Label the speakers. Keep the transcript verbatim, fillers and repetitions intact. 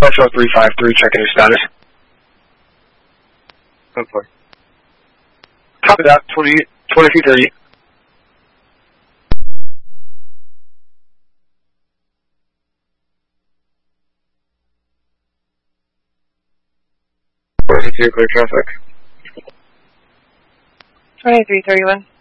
Speaker 1: Metro three five three, checking your status.
Speaker 2: ten four.
Speaker 1: Copy that, twenty, twenty-three thirty.
Speaker 2: forty-two, clear traffic.
Speaker 3: twenty-three thirty-one.